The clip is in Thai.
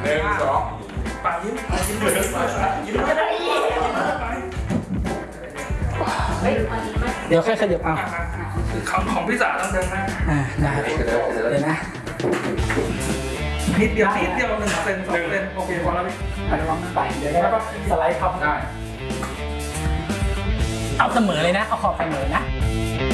1 2ปากยิ้มยิ้มไม่ได้เดี๋ยวค่อยขยับเอาของพี่สาวต้องเดินหน้าได้เดี๋ยวนะนิดเดียว1 เซน 2 เซนโอเคพอแล้วพี่ระวังไปเดี๋ยวได้สไลด์ท็อปได้เอาเสมอเลยนะเอาขอบเสมอนะ